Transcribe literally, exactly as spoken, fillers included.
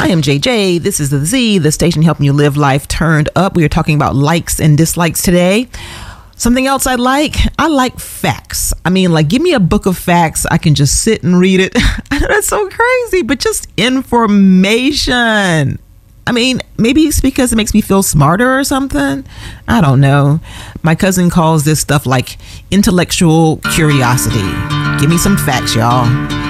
am J J. This is the Z, the station helping you live life turned up. We are talking about likes and dislikes today. Something else I like, I like facts. I mean, like, give me a book of facts. I can just sit and read it. I know that's so crazy, but just information. I mean, maybe it's because it makes me feel smarter or something. I don't know. My cousin calls this stuff like intellectual curiosity. Give me some facts, y'all.